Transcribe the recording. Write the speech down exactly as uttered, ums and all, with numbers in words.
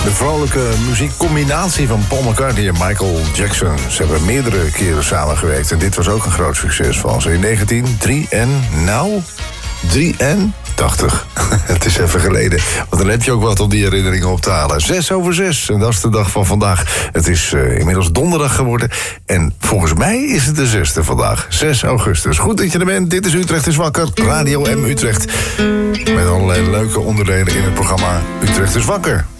De vrolijke muziekcombinatie van Paul McCartney en Michael Jackson. Ze hebben meerdere keren samengewerkt en dit was ook een groot succes van ze in negentien drie en nou drieëntachtig. Het is even geleden, want dan heb je ook wat om die herinneringen op te halen. Zes over zes, en dat is de dag van vandaag. Het is uh, inmiddels donderdag geworden en volgens mij is het de zesde vandaag, zes augustus. Goed dat je er bent, dit is Utrecht is Wakker, Radio M Utrecht. Met allerlei leuke onderdelen in het programma Utrecht is Wakker.